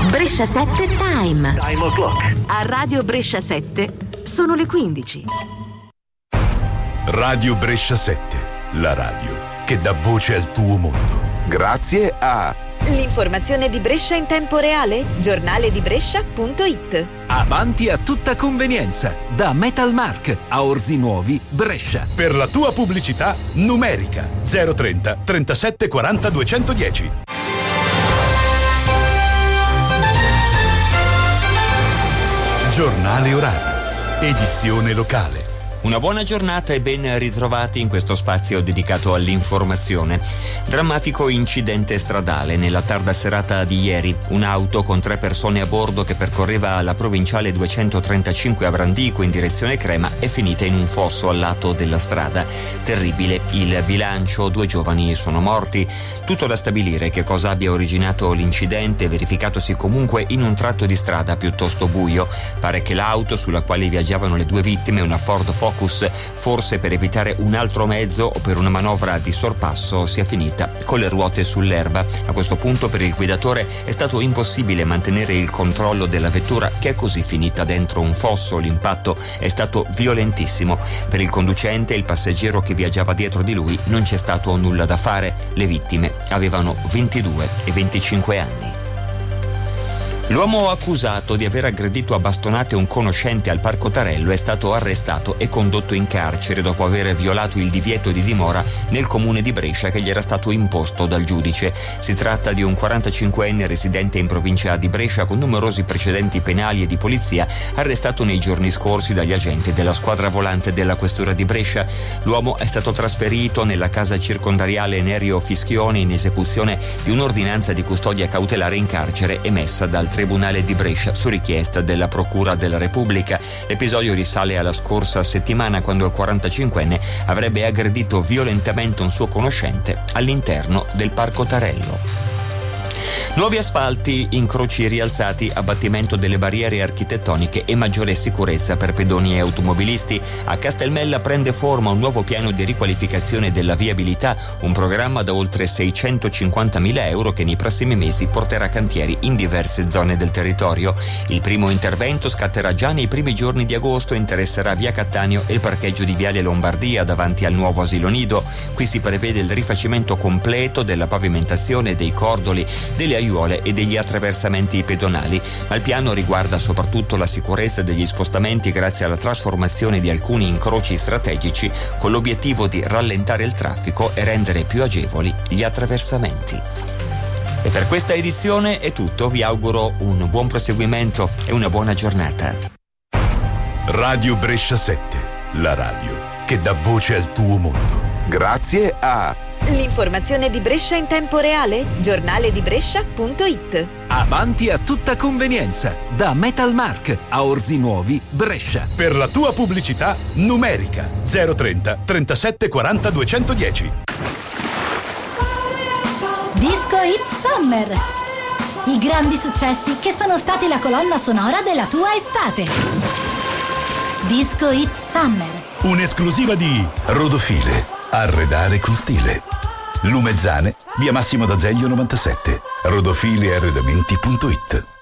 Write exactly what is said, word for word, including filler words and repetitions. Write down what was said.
Brescia sette Time. Time o'clock. A Radio Brescia sette sono le quindici. Radio Brescia sette, la radio che dà voce al tuo mondo. Grazie a l'informazione di Brescia in tempo reale, giornale di Brescia punto it. Avanti a tutta convenienza, da Metalmark a Orzi Nuovi, Brescia. Per la tua pubblicità numerica zero trenta trentasette quaranta duecentodieci. Giornale orario, edizione locale. Una buona giornata e ben ritrovati in questo spazio dedicato all'informazione. Drammatico incidente stradale nella tarda serata di ieri. Un'auto con tre persone a bordo che percorreva la provinciale duecentotrentacinque a Brandico in direzione Crema è finita in un fosso al lato della strada. Terribile il bilancio, due giovani sono morti. Tutto da stabilire che cosa abbia originato l'incidente, verificatosi comunque in un tratto di strada piuttosto buio. Pare che l'auto sulla quale viaggiavano le due vittime, una Ford Focus, forse per evitare un altro mezzo o per una manovra di sorpasso, sia finita con le ruote sull'erba. A questo punto per il guidatore è stato impossibile mantenere il controllo della vettura, che è così finita dentro un fosso. L'impatto è stato violentissimo. Per il conducente e il passeggero che viaggiava dietro di lui non c'è stato nulla da fare. Le vittime avevano ventidue e venticinque anni. L'uomo accusato di aver aggredito a bastonate un conoscente al Parco Tarello è stato arrestato e condotto in carcere dopo aver violato il divieto di dimora nel comune di Brescia che gli era stato imposto dal giudice. Si tratta di un quarantacinquenne residente in provincia di Brescia con numerosi precedenti penali e di polizia, arrestato nei giorni scorsi dagli agenti della squadra volante della questura di Brescia. L'uomo è stato trasferito nella casa circondariale Nerio Fischione in esecuzione di un'ordinanza di custodia cautelare in carcere emessa dal Tribunale di Brescia su richiesta della Procura della Repubblica. L'episodio risale alla scorsa settimana, quando il quarantacinquenne avrebbe aggredito violentemente un suo conoscente all'interno del Parco Tarello. Nuovi asfalti, incroci rialzati, abbattimento delle barriere architettoniche e maggiore sicurezza per pedoni e automobilisti. A Castelmella prende forma un nuovo piano di riqualificazione della viabilità, un programma da oltre seicentocinquantamila euro che nei prossimi mesi porterà cantieri in diverse zone del territorio. Il primo intervento scatterà già nei primi giorni di agosto e interesserà via Cattaneo e il parcheggio di Viale Lombardia davanti al nuovo asilo nido. Qui si prevede il rifacimento completo della pavimentazione, dei cordoli, delle aiuole e degli attraversamenti pedonali, ma il piano riguarda soprattutto la sicurezza degli spostamenti grazie alla trasformazione di alcuni incroci strategici con l'obiettivo di rallentare il traffico e rendere più agevoli gli attraversamenti. E per questa edizione è tutto, vi auguro un buon proseguimento e una buona giornata. Radio Brescia sette, la radio che dà voce al tuo mondo. Grazie a l'informazione di Brescia in tempo reale, giornale di Brescia punto it. Avanti a tutta convenienza, da Metalmark a Orzi Nuovi, Brescia. Per la tua pubblicità numerica zero trenta trentasette quaranta duecentodieci. Disco Hit Summer. I grandi successi che sono stati la colonna sonora della tua estate. Disco Hit Summer. Un'esclusiva di Rodofile. Arredare con stile. Lumezzane, via Massimo d'Azeglio novantasette. rodofile arredamenti punto it.